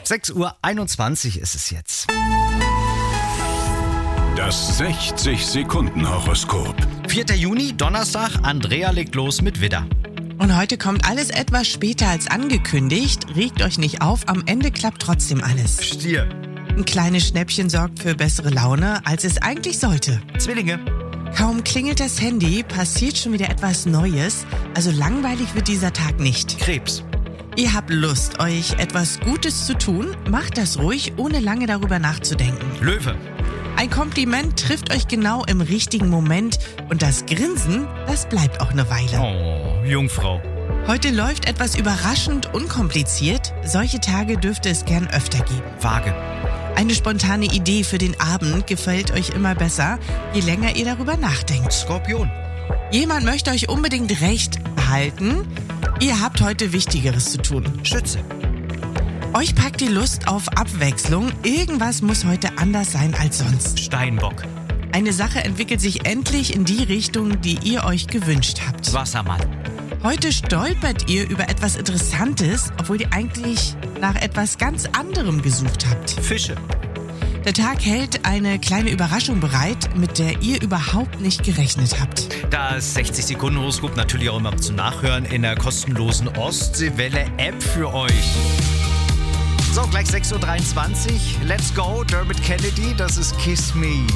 6:21 Uhr ist es jetzt. Das 60-Sekunden-Horoskop. 4. Juni, Donnerstag, Andrea legt los mit Widder. Und heute kommt alles etwas später als angekündigt. Regt euch nicht auf, am Ende klappt trotzdem alles. Stier. Ein kleines Schnäppchen sorgt für bessere Laune, als es eigentlich sollte. Zwillinge. Kaum klingelt das Handy, passiert schon wieder etwas Neues. Also langweilig wird dieser Tag nicht. Krebs. Ihr habt Lust, euch etwas Gutes zu tun? Macht das ruhig, ohne lange darüber nachzudenken. Löwe. Ein Kompliment trifft euch genau im richtigen Moment und das Grinsen, das bleibt auch eine Weile. Oh, Jungfrau. Heute läuft etwas überraschend unkompliziert. Solche Tage dürfte es gern öfter geben. Waage. Eine spontane Idee für den Abend gefällt euch immer besser, je länger ihr darüber nachdenkt. Skorpion. Jemand möchte euch unbedingt recht behalten. Ihr habt heute Wichtigeres zu tun. Schütze. Euch packt die Lust auf Abwechslung. Irgendwas muss heute anders sein als sonst. Steinbock. Eine Sache entwickelt sich endlich in die Richtung, die ihr euch gewünscht habt. Wassermann. Heute stolpert ihr über etwas Interessantes, obwohl ihr eigentlich nach etwas ganz anderem gesucht habt. Fische. Der Tag hält eine kleine Überraschung bereit, mit der ihr überhaupt nicht gerechnet habt. Das 60-Sekunden-Horoskop natürlich auch immer zum Nachhören in der kostenlosen Ostseewelle-App für euch. So, gleich 6:23 Uhr. Let's go, Dermot Kennedy, das ist Kiss Me.